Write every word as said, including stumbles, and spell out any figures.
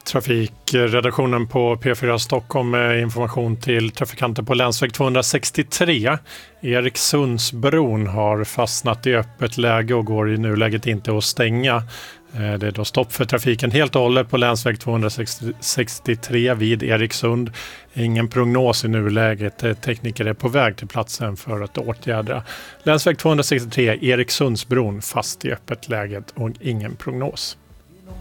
Trafikredaktionen på P fyra Stockholm med information till trafikanter på länsväg tvåhundrasextiotre. Eriksundsbron har fastnat i öppet läge och går i nuläget inte att stänga. Det är då stopp för trafiken helt och hållet på länsväg tvåhundrasextiotre vid Eriksund. Ingen prognos i nuläget. Tekniker är på väg till platsen för att åtgärda. Länsväg tvåhundrasextiotre, Eriksundsbron fast i öppet läge och ingen prognos.